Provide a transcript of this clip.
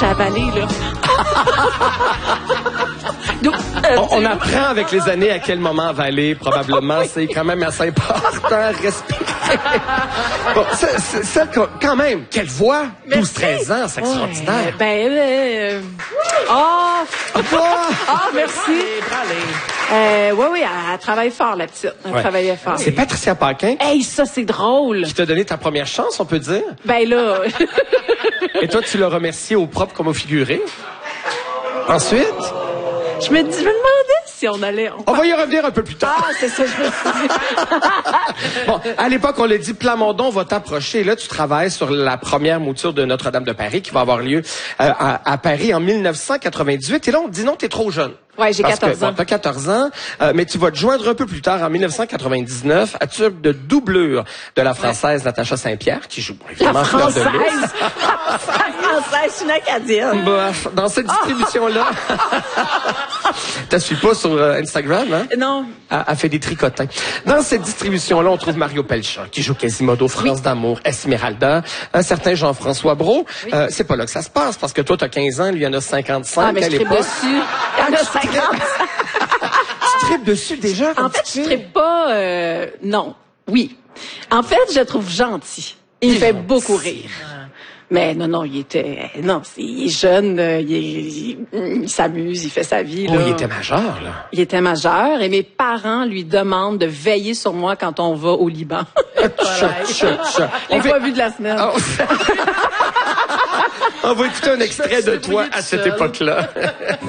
j'ai avalé, là. Donc, On apprend avec les années à quel moment avaler, probablement. Oui. C'est quand même assez important. Respirer. Bon, celle quand même, quelle voix? 12-13 ans, c'est extraordinaire. Merci. Oui, elle travaille fort, la petite. Elle travaillait fort. C'est Patricia Paquin. Hey, ça, c'est drôle. Qui t'a donné ta première chance, on peut dire. Ben là. Et toi, tu l'as remercié au propre comme au figuré. Ensuite? Je me demandais si on allait... On va y revenir un peu plus tard. Ah, c'est ça, je me suis dit. Bon, à l'époque, on l'a dit, Plamondon va t'approcher. Là, tu travailles sur la première mouture de Notre-Dame de Paris qui va avoir lieu à Paris en 1998. Et là, on te dit non, t'es trop jeune. Ouais, j'ai 14 ans. T'as 14 ans, mais tu vas te joindre un peu plus tard, en 1999, à titre de doublure de la Française Natacha Saint-Pierre, qui joue évidemment La Fleur de Française! Lys. La Française, je suis une Acadienne. Dans cette distribution-là, t'as suis pas sur Instagram, hein? Non. Elle fait des tricotins. Dans cette distribution-là, on trouve Mario Pelchat, qui joue Quasimodo, France d'amour, Esmeralda, un certain Jean-François Brault. Oui. C'est pas là que ça se passe, parce que toi, t'as 15 ans, lui, il en a 55 à l'époque. Dessus. Il y en a 50. Tu tripes dessus déjà? En fait, je tripe pas... non. Oui. En fait, je le trouve gentil. Il me fait beaucoup rire. Mais non, il est jeune, il s'amuse, il fait sa vie. Oh, là. il était majeur, là. Il était majeur et mes parents lui demandent de veiller sur moi quand on va au Liban. Les pas vu de la semaine. Oh. On va écouter un extrait de toi à cette époque-là.